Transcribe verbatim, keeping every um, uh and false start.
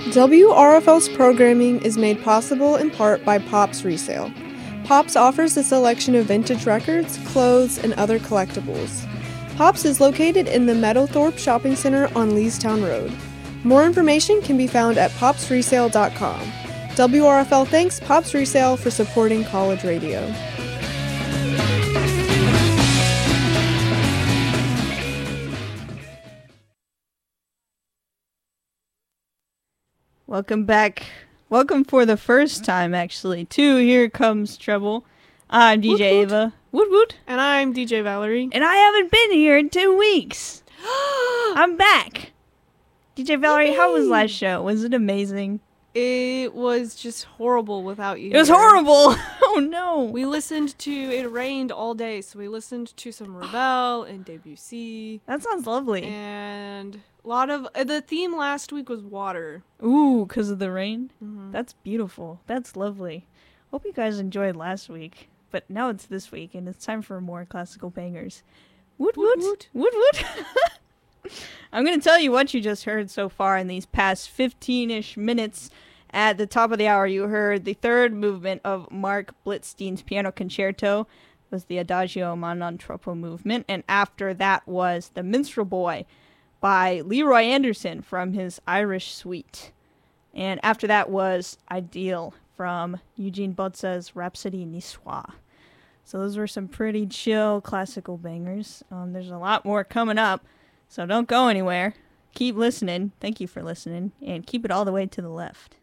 W R F L's programming is made possible in part by Pops Resale. Pops offers a selection of vintage records, clothes, and other collectibles. Pops is located in the Meadowthorpe Shopping Center on Leestown Road. More information can be found at pops resale dot com. W R F L thanks Pops Resale for supporting college radio. Welcome back. Welcome for the first time, actually, to Here Comes Trouble. I'm D J Woot woot. Ava. Woot woot. And I'm D J Valerie. And I haven't been here in two weeks. I'm back. D J Valerie, how was last show? Was it amazing? It was just horrible without you. It was here. horrible. Oh, no. We listened to, it rained all day, so we listened to some Ravel and Debussy. That sounds lovely. And a lot of, uh, the theme last week was water. Ooh, because of the rain? Mm-hmm. That's beautiful. That's lovely. Hope you guys enjoyed last week. But now it's this week, and it's time for more classical bangers. Woot woot. Woot Woot woot. I'm going to tell you what you just heard so far in these past fifteen-ish minutes. At the top of the hour, you heard the third movement of Mark Blitzstein's Piano Concerto. It was the Adagio ma non troppo movement. And after that was The Minstrel Boy by Leroy Anderson from his Irish Suite. And after that was Ideal from Eugene Bozza's Rhapsody Niçoise. So those were some pretty chill classical bangers. Um, there's a lot more coming up, so don't go anywhere. Keep listening. Thank you for listening, and keep it all the way to the left.